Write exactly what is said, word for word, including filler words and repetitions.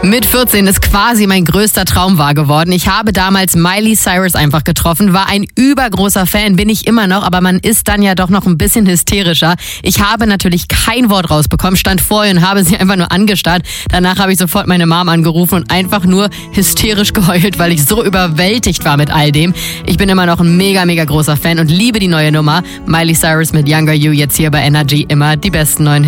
Mit vierzehn ist quasi mein größter Traum wahr geworden. Ich habe damals Miley Cyrus einfach getroffen, war ein übergroßer Fan, bin ich immer noch, aber man ist dann ja doch noch ein bisschen hysterischer. Ich habe natürlich kein Wort rausbekommen, stand vor ihr und habe sie einfach nur angestarrt. Danach habe ich sofort meine Mom angerufen und einfach nur hysterisch geheult, weil ich so überwältigt war mit all dem. Ich bin immer noch ein mega, mega großer Fan und liebe die neue Nummer. Miley Cyrus mit Younger You jetzt hier bei Energy, immer die besten neuen